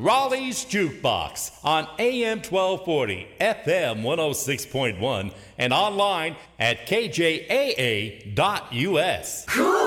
Raleigh's Jukebox on AM 1240, FM 106.1, and online at kjaa.us. Cool!